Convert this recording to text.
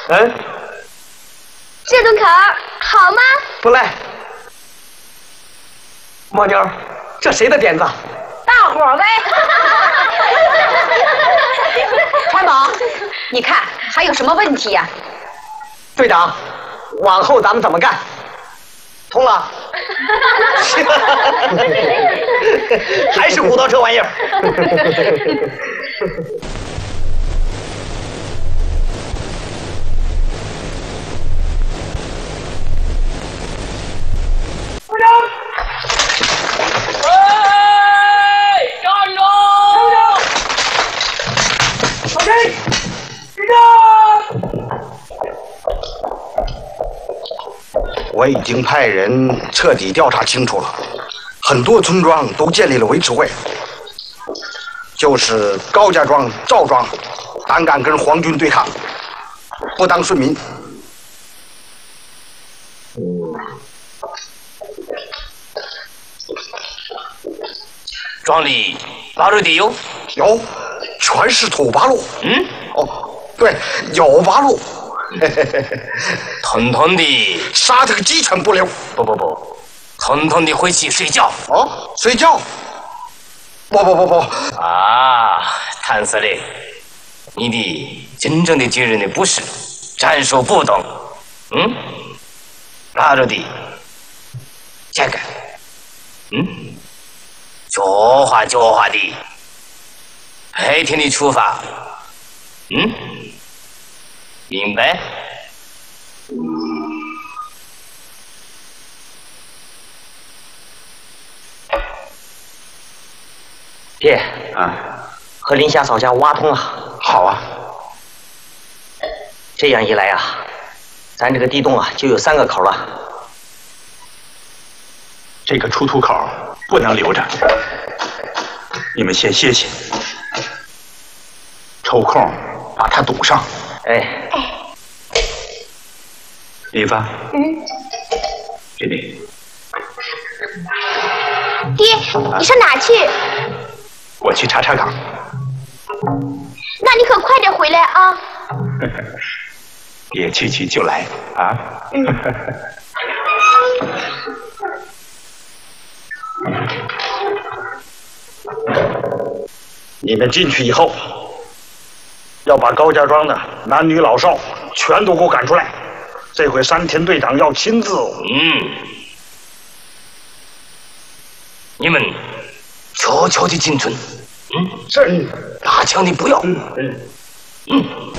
嗯， 这顿烤好吗？ 不赖。猫妞，这谁的点子？ 大伙儿呗。川宝，你看还有什么问题呀？ 队长，往后咱们怎么干？通了。还是骨头这玩意儿。 我已经派人彻底调查清楚了，很多村庄都建立了维持会，就是高家庄、赵庄胆敢跟皇军对抗，不当顺民。 庄里八路地有？ 有，全是土八路。 嗯， 哦，对，有八路。 统统的杀他个鸡犬不留。 不，统统的回去睡觉。 哦，睡觉？不。 啊，谭司令，你的真正的军人的不是战术不懂。八路的这个，脚滑的，白天的出发。明白？ 爹啊， 和林霞嫂家挖通了。 好啊。 这样一来啊，咱这个地洞啊就有3个口了。 这个出土口不能留着，你们先歇歇，抽空把它堵上。 哎， 林芳，给你。 爹，你上哪去？ 我去查查岗。 那你可快点回来啊！ 别去就来啊！ 你们进去以后，要把高家庄的男女老少全都给我赶出来。这回山田队长要亲自。 你们悄悄的进村。 是。 拿枪的不要。